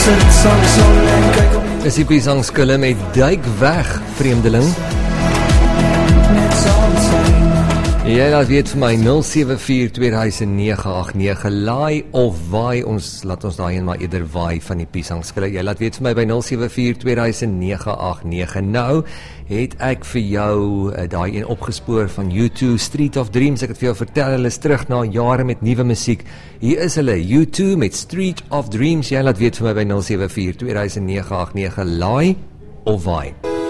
Is die Piesangskille met Duik weg, vreemdeling. Jy laat weet vir my 074-2009-89, laai of waai, laat ons daarheen maar eerder waai van die Piesangskille. Jy laat weet vir my by 074-2009-89. Nou het ek vir jou daai een opgespoor van U2, Street of Dreams. Ek het vir jou vertel, hulle is terug na jare met nuwe musiek. Hier is hulle, U2 met Street of Dreams. Jy laat weet vir my by 074-2009-89, laai of waai.